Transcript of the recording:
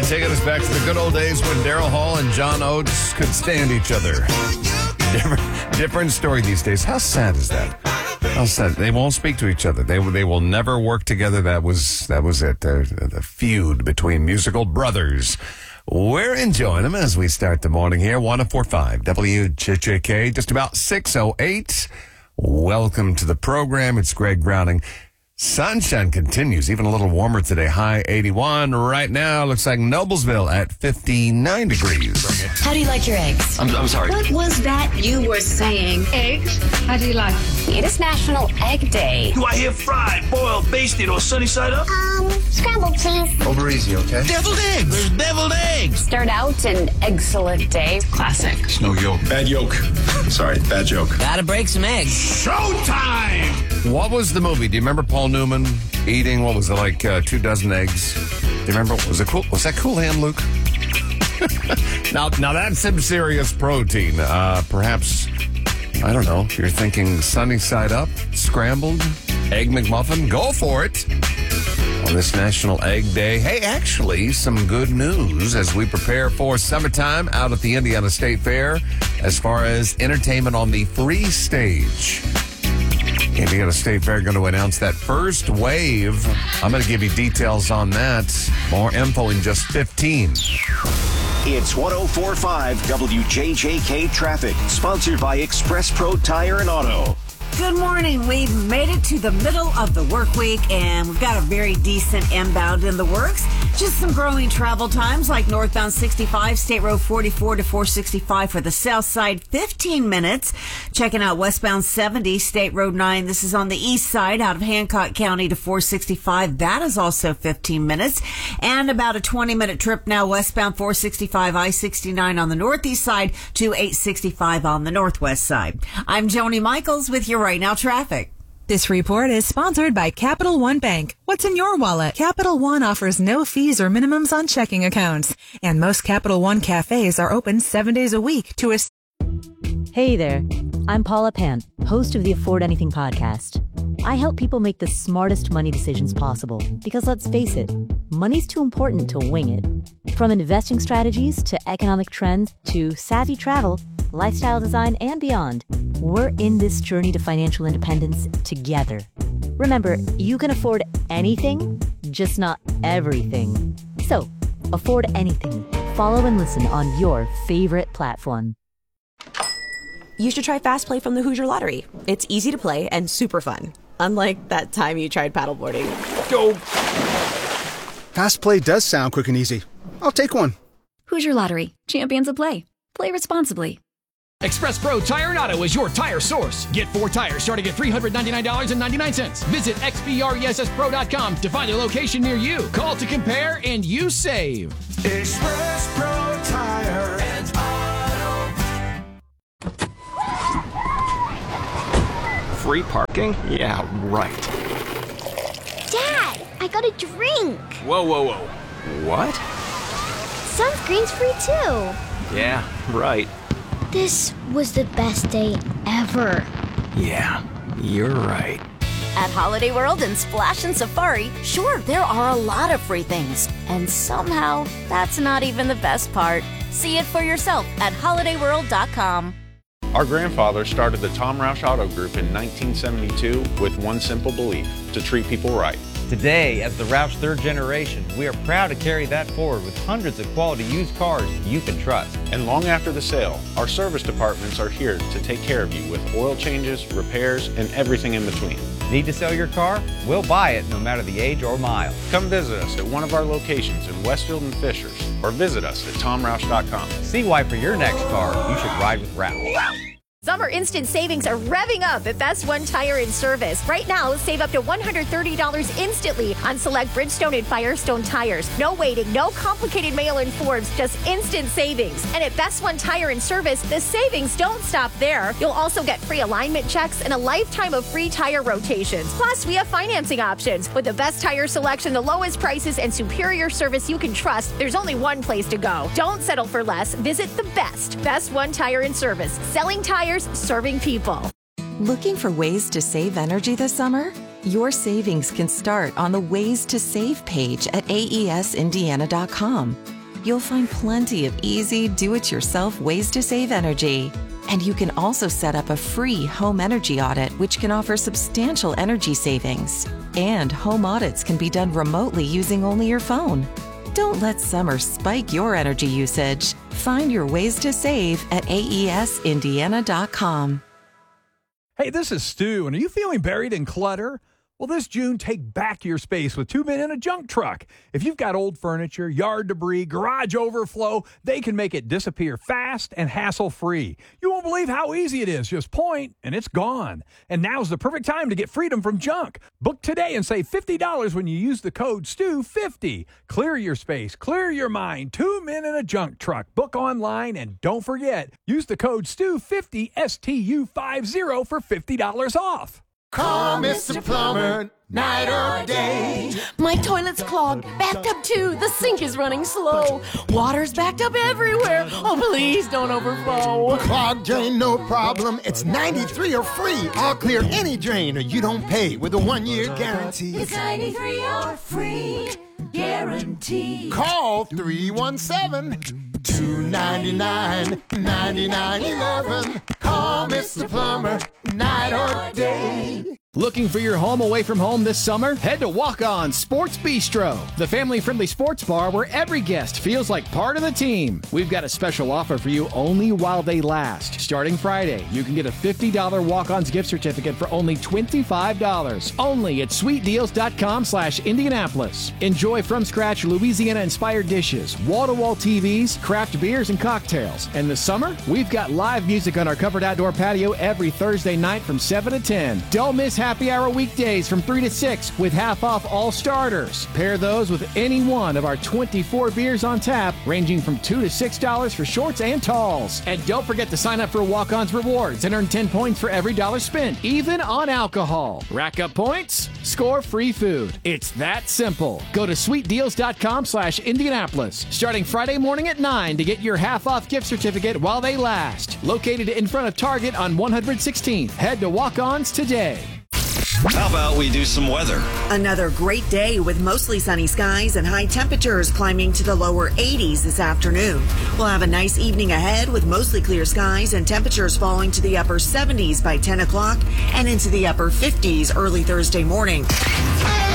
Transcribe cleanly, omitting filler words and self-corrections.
Taking us back to the good old days when Daryl Hall and John Oates could stand each other. Different story these days. How sad is that? How sad. They won't speak to each other. They will never work together. That was it. The feud between musical brothers. We're enjoying them as we start the morning here. 104.5 WJJK, just about 6:08. Welcome to the program. It's Greg Browning. Sunshine continues, even a little warmer today. High 81 right now. Looks like Noblesville at 59 degrees. How do you like your eggs? I'm sorry. What was that you were saying? Eggs? How do you like them? It is National Egg Day. Do I hear fried, boiled, basted, or sunny side up? Scrambled, please. Over easy, okay? Deviled eggs. There's deviled eggs. Start out an excellent day. Classic. It's no yolk. Bad yolk. Sorry, bad joke. Gotta break some eggs. Showtime! What was the movie? Do you remember Paul Newman eating, what was it, like 2 dozen eggs? Do you remember? Was that Cool Hand Luke? Now that's some serious protein. Perhaps, I don't know, if you're thinking sunny side up, scrambled, egg McMuffin, go for it. On this National Egg Day. Hey, actually, some good news as we prepare for summertime out at the Indiana State Fair as far as entertainment on the free stage. Indiana State Fair going to announce that first wave. I'm going to give you details on that. More info in just 15. It's 104.5 WJJK Traffic, sponsored by Express Pro Tire and Auto. Good morning. We've made it to the middle of the work week, and we've got a very decent inbound in the works. Just some growing travel times, like northbound 65, State Road 44 to 465 for the south side, 15 minutes. Checking out westbound 70, State Road 9. This is on the east side, out of Hancock County to 465. That is also 15 minutes. And about a 20-minute trip now westbound 465, I-69 on the northeast side to 865 on the northwest side. I'm Joni Michaels with your Right Now traffic. This report is sponsored by Capital One Bank. What's in your wallet? Capital One offers no fees or minimums on checking accounts. And most Capital One cafes are open 7 days a week to Hey there, I'm Paula Pant, host of the Afford Anything podcast. I help people make the smartest money decisions possible because let's face it, money's too important to wing it. From investing strategies to economic trends to savvy travel, lifestyle design, and beyond, we're in this journey to financial independence together. Remember, you can afford anything, just not everything. So, afford anything. Follow and listen on your favorite platform. You should try Fast Play from the Hoosier Lottery. It's easy to play and super fun. Unlike that time you tried paddleboarding. Go! Fast Play does sound quick and easy. I'll take one. Hoosier Lottery. Champions of play. Play responsibly. Express Pro Tire and Auto is your tire source. Get 4 tires starting at $399.99. Visit xpresspro.com to find a location near you. Call to compare and you save. Express Pro Tire and Auto. Free parking? Yeah, right. Dad, I got a drink. Whoa. What? Sunscreen's free too. Yeah, right. This was the best day ever. Yeah, you're right. At Holiday World and Splash and Safari, sure, there are a lot of free things. And somehow, that's not even the best part. See it for yourself at holidayworld.com. Our grandfather started the Tom Roush Auto Group in 1972 with one simple belief: to treat people right. Today, as the Roush third generation, we are proud to carry that forward with hundreds of quality used cars you can trust. And long after the sale, our service departments are here to take care of you with oil changes, repairs, and everything in between. Need to sell your car? We'll buy it no matter the age or mile. Come visit us at one of our locations in Westfield and Fishers, or visit us at tomroush.com. See why for your next car, you should ride with Roush. Summer instant savings are revving up at Best One Tire and Service. Right now, save up to $130 instantly on select Bridgestone and Firestone tires. No waiting, no complicated mail-in forms, just instant savings. And at Best One Tire and Service, the savings don't stop there. You'll also get free alignment checks and a lifetime of free tire rotations. Plus, we have financing options. With the best tire selection, the lowest prices, and superior service you can trust, there's only one place to go. Don't settle for less. Visit the Best One Tire and Service. Selling tires, serving people. Looking for ways to save energy this summer? Your savings can start on the Ways to Save page at aesindiana.com. You'll find plenty of easy, do-it-yourself ways to save energy. And you can also set up a free home energy audit, which can offer substantial energy savings. And home audits can be done remotely using only your phone. Don't let summer spike your energy usage. Find your ways to save at aesindiana.com. Hey, this is Stu, and are you feeling buried in clutter? Well, this June, take back your space with 2 Men in a Junk Truck. If you've got old furniture, yard debris, garage overflow, they can make it disappear fast and hassle-free. You won't believe how easy it is. Just point, and it's gone. And now's the perfect time to get freedom from junk. Book today and save $50 when you use the code STU50. Clear your space, clear your mind. 2 Men in a Junk Truck. Book online, and don't forget, use the code STU50, STU50 for $50 off. Call Mr. Plumber, night or day. My toilet's clogged, backed up too. The sink is running slow. Water's backed up everywhere. Oh, please don't overflow. Clogged drain, no problem. It's 93 or free. I'll clear any drain or you don't pay with a 1-year guarantee. It's 93 or free guarantee. Call 317-299-9911. Call Mr. Plumber, night or day. Looking for your home away from home this summer? Head to Walk On Sports Bistro, the family-friendly sports bar where every guest feels like part of the team. We've got a special offer for you only while they last. Starting Friday, you can get a $50 Walk-On's gift certificate for only $25. Only at sweetdeals.com/Indianapolis. Enjoy from-scratch Louisiana-inspired dishes, wall-to-wall TVs, craft beers, and cocktails. And this summer, we've got live music on our covered outdoor patio every Thursday night from 7 to 10. Don't miss happy hour weekdays from 3 to 6 with half off all starters. Pair those with any one of our 24 beers on tap, ranging from $2 to $6 for shorts and talls. And don't forget to sign up for Walk-On's Rewards and earn 10 points for every dollar spent, even on alcohol. Rack up points, score free food. It's that simple. Go to sweetdeals.com/Indianapolis, starting Friday morning at 9 to get your half off gift certificate while they last. Located in front of Target on 116th. Head to Walk-Ons today. How about we do some weather? Another great day with mostly sunny skies and high temperatures climbing to the lower 80s this afternoon. We'll have a nice evening ahead with mostly clear skies and temperatures falling to the upper 70s by 10 o'clock and into the upper 50s early Thursday morning.